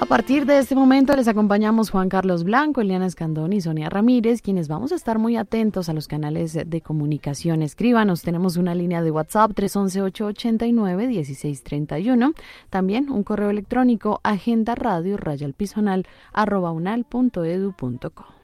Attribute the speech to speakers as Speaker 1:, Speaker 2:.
Speaker 1: A partir de este momento les acompañamos Juan Carlos Blanco, Eliana Escandón y Sonia Ramírez, quienes vamos a estar muy atentos a los canales de comunicación. Escríbanos, tenemos una línea de WhatsApp 311-889-1631, también un correo electrónico agendaradio@unal.edu.co.